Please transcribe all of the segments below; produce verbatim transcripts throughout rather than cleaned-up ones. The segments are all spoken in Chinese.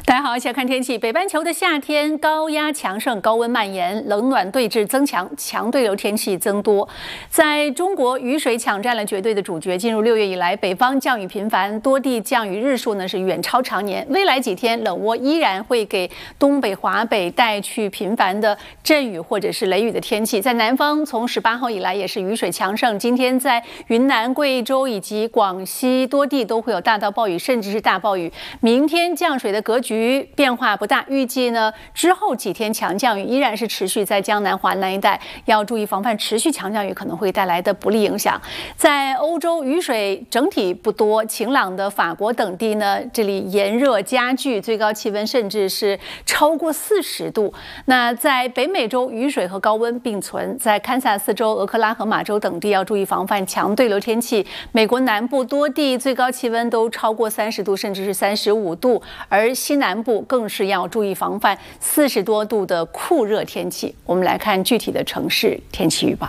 大家好，一起来看天气。北半球的夏天高压强盛，高温蔓延，冷暖对峙增强，强对流天气增多。在中国，雨水抢占了绝对的主角。进入六月以来，北方降雨频繁，多地降雨日数呢是远超常年。未来几天，冷涡依然会给东北、华北带去频繁的阵雨或者是雷雨的天气。在南方，从十八号以来也是雨水强盛。今天在云南、贵州以及广西多地都会有大到暴雨，甚至是大暴雨。明天降水的格局变化不大，预计呢之后几天强降雨依然是持续在江南、华南一带，要注意防范持续强降雨可能会带来的不利影响。在欧洲，雨水整体不多，晴朗的法国等地呢，这里炎热加剧，最高气温甚至是超过四十度。那在北美洲，雨水和高温并存，在堪萨斯州、俄克拉荷马州等地要注意防范强对流天气。美国南部多地最高气温都超过三十度，甚至是三十五度，而西南部更是要注意防范四十多度的酷热天气。我们来看具体的城市天气预报。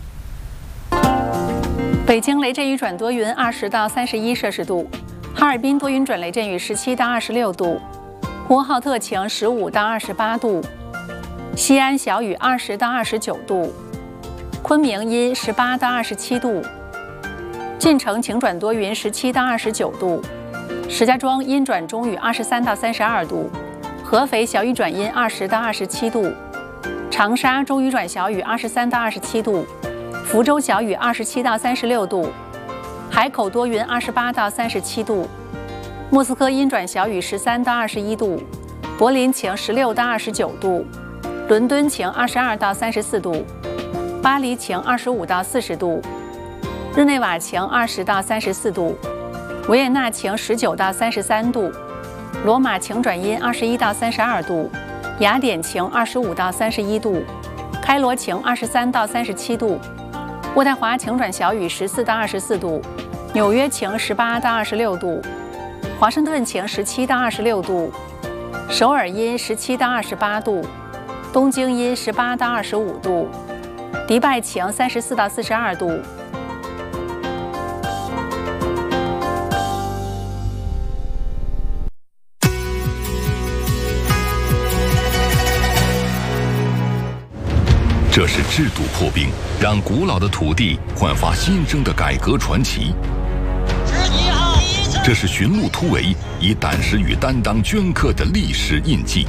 北京雷阵雨转多云，二十到三十一摄氏度；哈尔滨多云转雷阵雨，十七到二十六度；呼和浩特晴，十五到二十八度；西安小雨，二十到二十九度；昆明阴，十八到二十七度；晋城晴转多云，十七到二十九度；石家庄阴转中雨，二十三到三十二度；合肥小雨转阴，二十到二十七度；长沙中雨转小雨，二十三到二十七度；福州小雨，二十七到三十六度；海口多云，二十八到三十七度；莫斯科阴转小雨，十三到二十一度；柏林晴，十六到二十九度；伦敦晴，二十二到三十四度；巴黎晴，二十五到四十度；日内瓦晴，二十到三十四度；维也纳晴，十九到三十三度；罗马晴转阴，二十一到三十二度；雅典晴，二十五到三十一度；开罗晴，二十三到三十七度；渥太华晴转小雨，十四到二十四度；纽约晴，十八到二十六度；华盛顿晴，十七到二十六度；首尔阴，十七到二十八度；东京阴，十八到二十五度；迪拜晴，三十四到四十二度。 这是制度破冰，让古老的土地焕发新生的改革传奇。这是寻路突围，以胆识与担当镌刻的历史印记。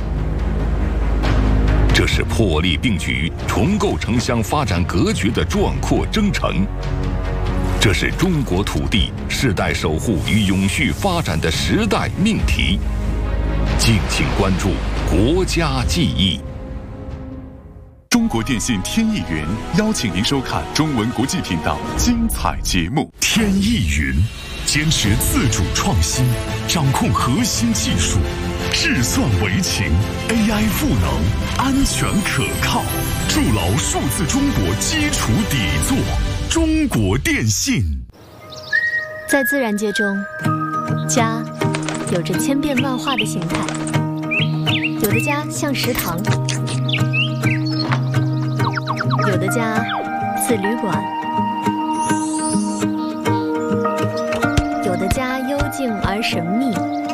这是破例并举，重构城乡发展格局的壮阔征程。这是中国土地世代守护与永续发展的时代命题。敬请关注国家记忆。 中国电信天翼云邀请您收看中文国际频道精彩节目。 天翼云坚持自主创新，掌控核心技术，智算为情 ，A I 赋能，安全可靠，筑牢数字中国基础底座。中国电信。 在自然界中，家有着千变万化的形态，有的家像食堂。有的家似旅馆，有的家幽静而神秘，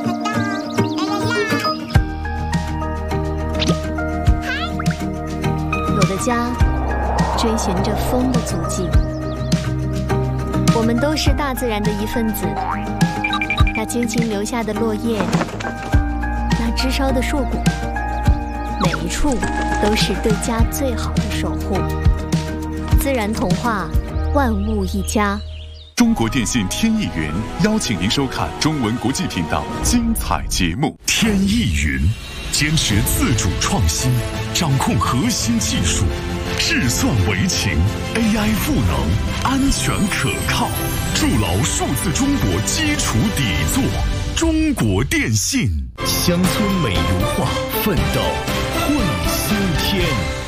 有的家追寻着风的足迹。我们都是大自然的一份子，那轻轻留下的落叶，那枝梢的硕果，每一处都是对家最好的守护。自然童话，万物一家。 中国电信天翼云邀请您收看中文国际频道精彩节目。 天翼云坚持自主创新，掌控核心技术，智算为情 ，A I 赋能，安全可靠，筑牢数字中国基础底座。中国电信。 乡村美如画，奋斗绘新天。